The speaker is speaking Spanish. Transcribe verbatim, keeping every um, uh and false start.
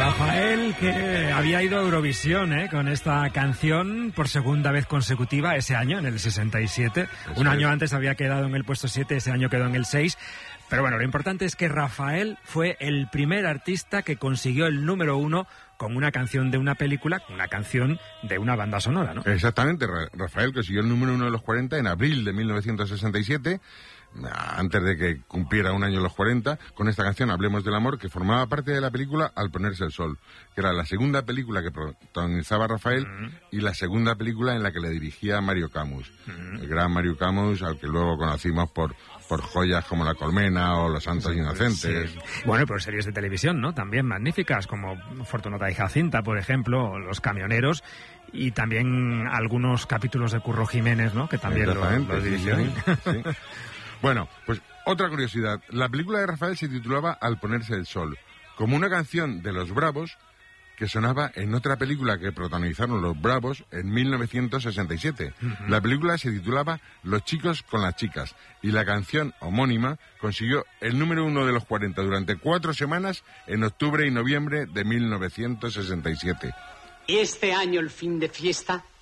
Rafael, que había ido a Eurovisión ¿eh? con esta canción por segunda vez consecutiva ese año, en el sesenta y siete. Eso Un año es. antes había quedado en el puesto siete, ese año quedó en el seis. Pero bueno, lo importante es que Rafael fue el primer artista que consiguió el número uno con una canción de una película, una canción de una banda sonora, ¿no? Exactamente, Rafael consiguió el número uno de los cuarenta en abril de mil novecientos sesenta y siete, antes de que cumpliera un año los cuarenta, con esta canción Hablemos del amor, que formaba parte de la película Al ponerse el sol, que era la segunda película que protagonizaba Rafael uh-huh. y la segunda película en la que le dirigía Mario Camus, uh-huh. el gran Mario Camus, al que luego conocimos por por joyas como La colmena o Los santos inocentes. Sí. Bueno, por series de televisión, ¿no? También magníficas, como Fortunata y Jacinta, por ejemplo, o Los camioneros, y también algunos capítulos de Curro Jiménez, ¿no? Que también lo, lo dirigió. Sí, sí. Bueno, pues otra curiosidad. La película de Rafael se titulaba Al ponerse el sol, como una canción de Los Bravos que sonaba en otra película que protagonizaron Los Bravos en mil novecientos sesenta y siete. Uh-huh. La película se titulaba Los chicos con las chicas y la canción homónima consiguió el número uno de los cuarenta durante cuatro semanas en octubre y noviembre de mil novecientos sesenta y siete. ¿Y este año el fin de fiesta?